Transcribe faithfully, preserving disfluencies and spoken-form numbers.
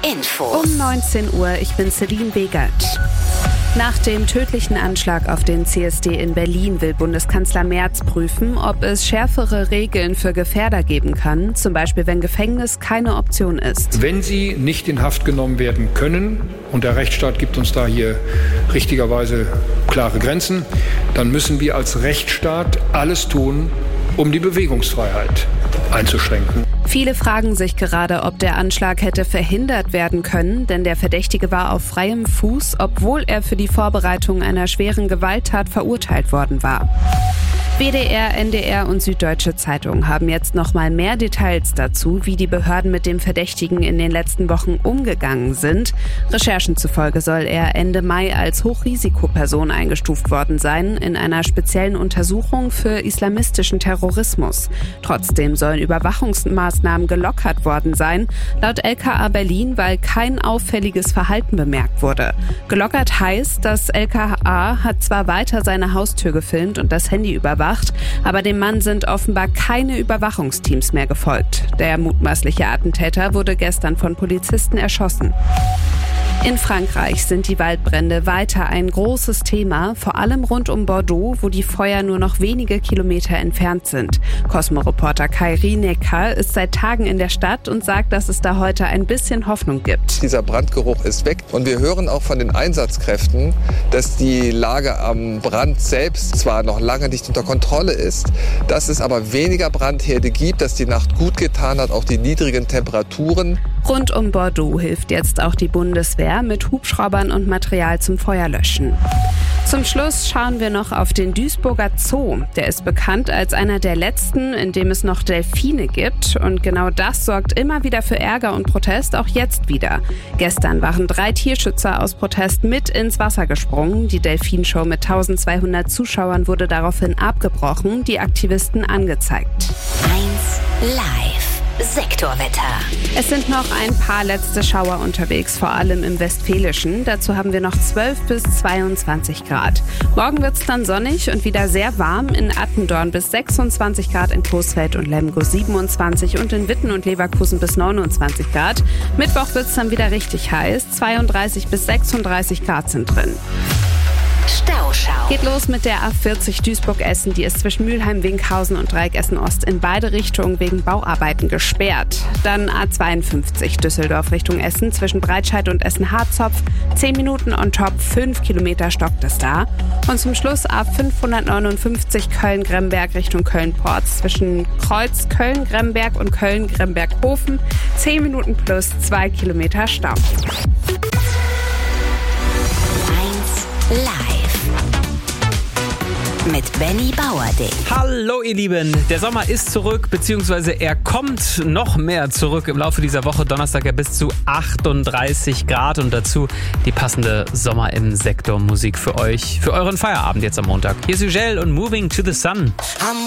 Info. Um neunzehn Uhr, ich bin Celine Begert. Nach dem tödlichen Anschlag auf den C S D in Berlin will Bundeskanzler Merz prüfen, ob es schärfere Regeln für Gefährder geben kann, zum Beispiel wenn Gefängnis keine Option ist. Wenn sie nicht in Haft genommen werden können, und der Rechtsstaat gibt uns da hier richtigerweise klare Grenzen, dann müssen wir als Rechtsstaat alles tun, um die Bewegungsfreiheit einzuschränken. Viele fragen sich gerade, ob der Anschlag hätte verhindert werden können, denn der Verdächtige war auf freiem Fuß, obwohl er für die Vorbereitung einer schweren Gewalttat verurteilt worden war. W D R, N D R und Süddeutsche Zeitung haben jetzt noch mal mehr Details dazu, wie die Behörden mit dem Verdächtigen in den letzten Wochen umgegangen sind. Recherchen zufolge soll er Ende Mai als Hochrisikoperson eingestuft worden sein, in einer speziellen Untersuchung für islamistischen Terrorismus. Trotzdem sollen Überwachungsmaßnahmen gelockert worden sein, laut L K A Berlin, weil kein auffälliges Verhalten bemerkt wurde. Gelockert heißt, das L K A hat zwar weiter seine Haustür gefilmt und das Handy überwacht, aber dem Mann sind offenbar keine Überwachungsteams mehr gefolgt. Der mutmaßliche Attentäter wurde gestern von Polizisten erschossen. In Frankreich sind die Waldbrände weiter ein großes Thema, vor allem rund um Bordeaux, wo die Feuer nur noch wenige Kilometer entfernt sind. Cosmo-Reporter Kai Rienecker ist seit Tagen in der Stadt und sagt, dass es da heute ein bisschen Hoffnung gibt. Dieser Brandgeruch ist weg und wir hören auch von den Einsatzkräften, dass die Lage am Brand selbst zwar noch lange nicht unter Kontrolle ist, dass es aber weniger Brandherde gibt, dass die Nacht gut getan hat, auch die niedrigen Temperaturen. Rund um Bordeaux hilft jetzt auch die Bundeswehr mit Hubschraubern und Material zum Feuerlöschen. Zum Schluss schauen wir noch auf den Duisburger Zoo. Der ist bekannt als einer der letzten, in dem es noch Delfine gibt. Und genau das sorgt immer wieder für Ärger und Protest, auch jetzt wieder. Gestern waren drei Tierschützer aus Protest mit ins Wasser gesprungen. Die Delfinshow mit zwölfhundert Zuschauern wurde daraufhin abgebrochen, die Aktivisten angezeigt. eins live. Sektorwetter. Es sind noch ein paar letzte Schauer unterwegs, vor allem im Westfälischen. Dazu haben wir noch zwölf bis zweiundzwanzig Grad. Morgen wird es dann sonnig und wieder sehr warm. In Attendorn bis sechsundzwanzig Grad, in Coesfeld und Lemgo siebenundzwanzig und in Witten und Leverkusen bis neunundzwanzig Grad. Mittwoch wird es dann wieder richtig heiß. zweiunddreißig bis sechsunddreißig Grad sind drin. Stauschau. Geht los mit der A vierzig Duisburg-Essen. Die ist zwischen Mülheim-Winkhausen und Dreieck Essen-Ost in beide Richtungen wegen Bauarbeiten gesperrt. Dann A zweiundfünfzig Düsseldorf Richtung Essen zwischen Breitscheid und Essen-Harzopf. zehn Minuten on top, fünf Kilometer stockt es da. Und zum Schluss A fünfhundertneunundfünfzig Köln-Gremberg Richtung Köln-Porz zwischen Kreuz Köln-Gremberg und Köln-Gremberg-Hofen. zehn Minuten plus zwei Kilometer Stau. Live. Mit Benny Bauerding. Hallo ihr Lieben, der Sommer ist zurück, beziehungsweise er kommt noch mehr zurück im Laufe dieser Woche. Donnerstag ja bis zu achtunddreißig Grad und dazu die passende Sommer im Sektor Musik für euch, für euren Feierabend jetzt am Montag. Hier ist Ugel und Moving to the Sun.